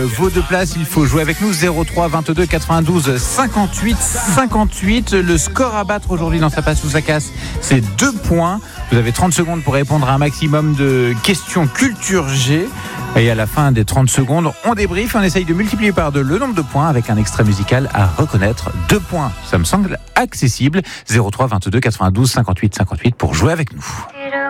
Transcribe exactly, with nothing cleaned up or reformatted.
Vos deux places, il faut jouer avec nous. zéro trois vingt-deux quatre-vingt-douze cinquante-huit cinquante-huit. Le score à battre aujourd'hui dans Ça passe ou ça casse, c'est deux points. Vous avez trente secondes pour répondre à un maximum de questions culture G. Et à la fin des trente secondes, on débriefe et on essaye de multiplier par deux le nombre de points avec un extrait musical à reconnaître. Deux points, ça me semble accessible. zéro trois vingt-deux quatre-vingt-douze cinquante-huit cinquante-huit pour jouer avec nous.